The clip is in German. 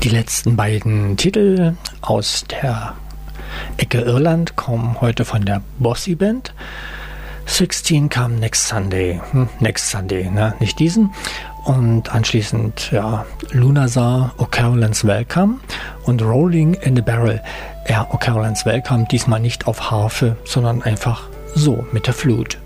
Die letzten beiden Titel aus der Ecke Irland kommen heute von der Bossy Band. 16 kam Next Sunday, ne? Nicht diesen. Und anschließend, ja, Lunazar, O'Carolan's Welcome und Rolling in the Barrel. Ja, O'Carolan's Welcome, diesmal nicht auf Harfe, sondern einfach so mit der Flute.